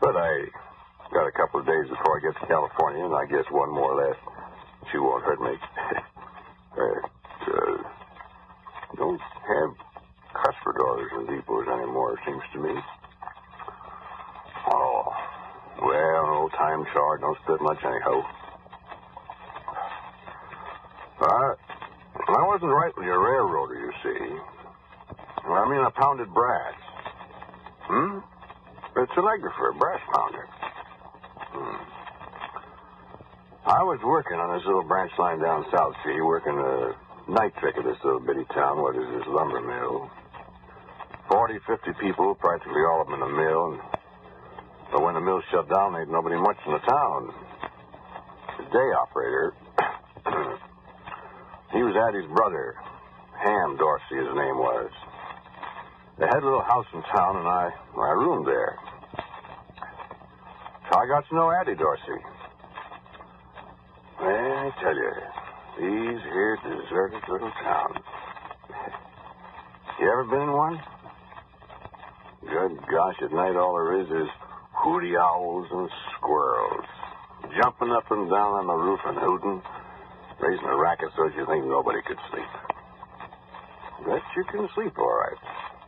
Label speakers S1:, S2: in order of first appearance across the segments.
S1: But I got a couple of days before I get to California, and I guess one more left. She won't hurt me. Don't have cuspidors and depots anymore, it seems to me. Oh, well, no time short, don't split much anyhow. I wasn't rightly a railroader, you see. I mean, I pounded brass. It's a telegrapher, a brass pounder. I was working on this little branch line down South Sea, working the night trick of this little bitty town, what is this lumber mill. 40, 50 people, practically all of them in the mill. But when the mill shut down, there ain't nobody much in the town. The day operator, he was Addie's brother. Ham Dorsey, his name was. They had a little house in town, and I roomed there. So I got to know Addie Dorsey. Well, I tell you, these here deserted little towns. You ever been in one? Good gosh, at night all there is hooty owls and squirrels, jumping up and down on the roof and hooting, raising a racket so you think nobody could sleep. Bet you can sleep all right.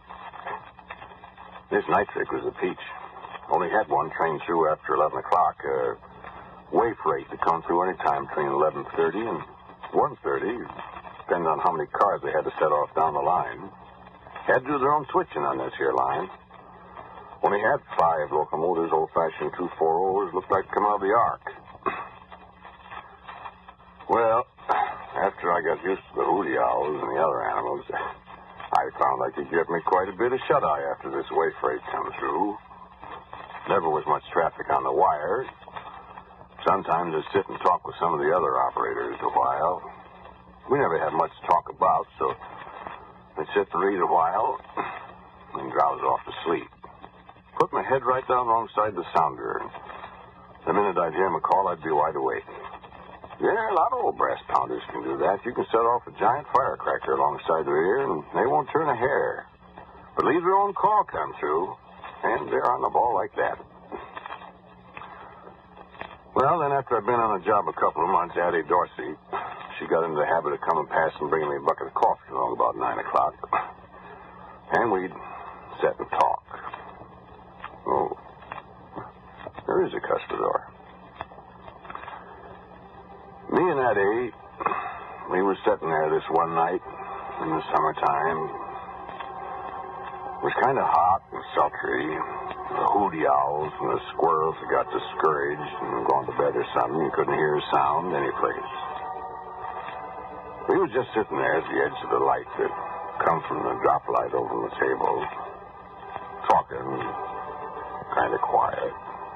S1: This night trick was a peach. Only had one train through after 11 o'clock, way freight to come through any time between 11:30 and 1:30, depending on how many cars they had to set off down the line. Had to do their own switching on this here line. Only had 5 locomotives, old-fashioned 240s, looked like come out of the ark. Well, after I got used to the hooty owls and the other animals, I found I could get me quite a bit of shut-eye after this way freight come through. Never was much traffic on the wire. Sometimes I'd sit and talk with some of the other operators a while. We never had much to talk about, so I'd sit and read a while and drowse off to sleep. Put my head right down alongside the sounder, and the minute I'd hear him call, I'd be wide awake. Yeah, a lot of old brass pounders can do that. You can set off a giant firecracker alongside their ear, and they won't turn a hair. But leave their own call come through, and they're on the ball like that. Well, then after I'd been on a job a couple of months, Addie Dorsey, she got into the habit of coming past and bringing me a bucket of coffee along about 9 o'clock. And we'd sit and talk. Oh, there is a cuspidor. Me and Addie, we was sitting there this one night in the summertime. It was kind of hot and sultry. The hooty owls and the squirrels had got discouraged and gone to bed or something. You couldn't hear a sound anyplace. We was just sitting there at the edge of the light that come from the drop light over the table, talking kind of quiet.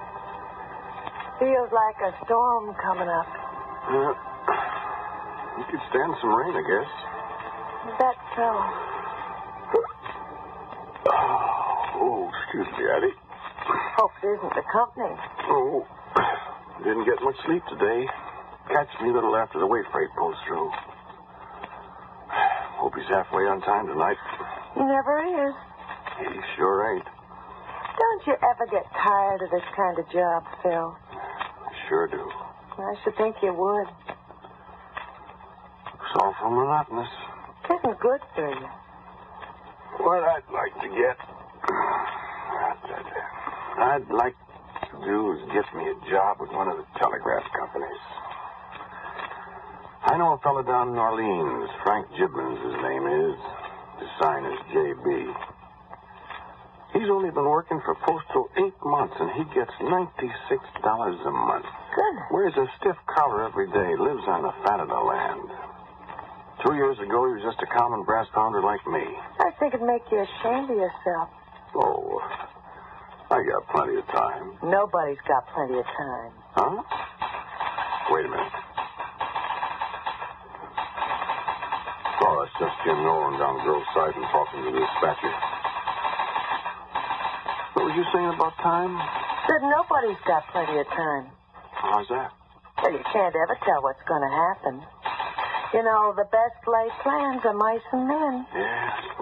S2: Feels like a storm coming up.
S1: You could stand some rain, I guess.
S2: Is that so?
S1: Oh, excuse me, Addie.
S2: Hope it isn't the company.
S1: Oh, didn't get much sleep today. Catch me a little after the way freight pulls through. Hope he's halfway on time tonight.
S2: He never is.
S1: He sure ain't.
S2: Don't you ever get tired of this kind of job, Phil?
S1: I sure do.
S2: I should think you would.
S1: It's awful monotonous.
S2: It isn't good for you.
S1: What I'd like to do is get me a job with one of the telegraph companies. I know a fellow down in Orleans, Frank Gibbons, his name is. His sign is J.B. He's only been working for Postal 8 months, and he gets $96 a month.
S2: Good.
S1: Wears a stiff collar every day, lives on the fat of the land. 2 years ago, he was just a common brass pounder like me.
S2: I think it'd make you ashamed of yourself.
S1: Oh, I got plenty of time.
S2: Nobody's got plenty of time.
S1: Huh? Wait a minute. Oh, that's just Jim Nolan down the Grove side and talking to the dispatcher. What were you saying about time?
S2: Said nobody's got plenty of time.
S1: How's that?
S2: Well, you can't ever tell what's going to happen. You know, the best laid plans are mice and men.
S1: Yeah,